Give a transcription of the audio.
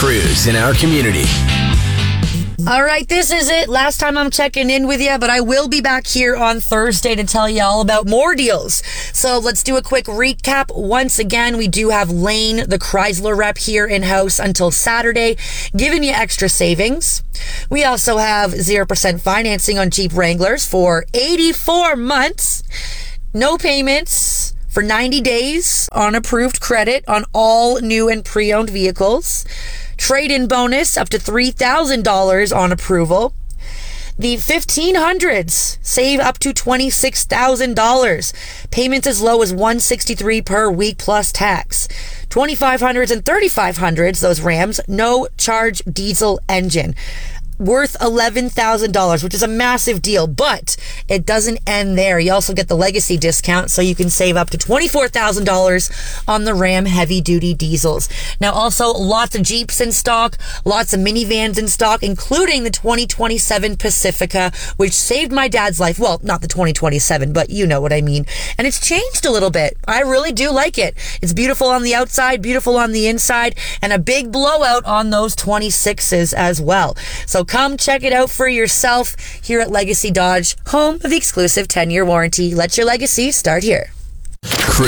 crews in our community. All right, this is it. Last time I'm checking in with you, but I will be back here on Thursday to tell you all about more deals. So let's do a quick recap. Once again, we do have Lane, the Chrysler rep, here in-house until Saturday, giving you extra savings. We also have 0% financing on Jeep Wranglers for 84 months. No payments for 90 days on approved credit on all new and pre-owned vehicles. Trade-in bonus up to $3,000 on approval. The 1500s save up to $26,000. Payments as low as $163 per week plus tax. 2500s and 3500s, those Rams, no charge diesel engine. Worth $11,000, which is a massive deal, but it doesn't end there. You also get the legacy discount, so you can save up to $24,000 on the Ram heavy-duty diesels. Now, also, lots of Jeeps in stock, lots of minivans in stock, including the 2027 Pacifica, which saved my dad's life. Well, not the 2027, but you know what I mean. And it's changed a little bit. I really do like it. It's beautiful on the outside, beautiful on the inside, and a big blowout on those 26s as well. So come check it out for yourself here at Legacy Dodge, home of the exclusive 10-year warranty. Let your legacy start here.